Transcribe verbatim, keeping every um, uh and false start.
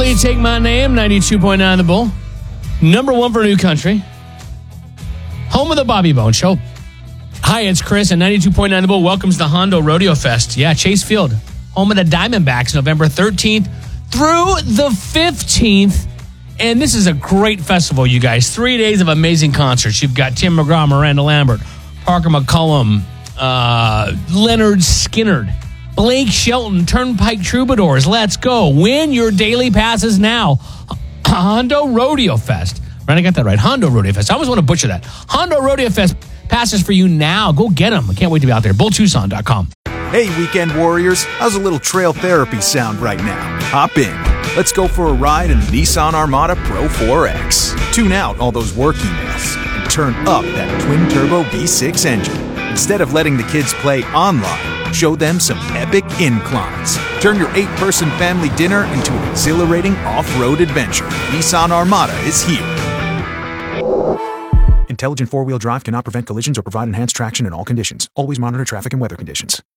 You Take My Name, ninety-two point nine The Bull. Number one for New Country. Home of the Bobby Bone Show. Hi, it's Chris, and ninety-two point nine The Bull welcomes the Hondo Rodeo Fest. Yeah, Chase Field, home of the Diamondbacks, November thirteenth through the fifteenth. And this is a great festival, you guys. Three days of amazing concerts. You've got Tim McGraw, Miranda Lambert, Parker McCollum, uh, Leonard Skinner, Blake Shelton, Turnpike Troubadours. Let's go. Win your daily passes now. Hondo Rodeo Fest. Right, I got that right. Hondo Rodeo Fest. I always want to butcher that. Hondo Rodeo Fest passes for you now. Go get them. I can't wait to be out there. bull tucson dot com. Hey, weekend warriors. How's a little trail therapy sound right now? Hop in. Let's go for a ride in the Nissan Armada Pro four X. Tune out all those work emails and turn up that twin-turbo V six engine. Instead of letting the kids play online, show them some epic inclines. Turn your eight-person family dinner into an exhilarating off-road adventure. Nissan Armada is here. Intelligent four-wheel drive cannot prevent collisions or provide enhanced traction in all conditions. Always monitor traffic and weather conditions.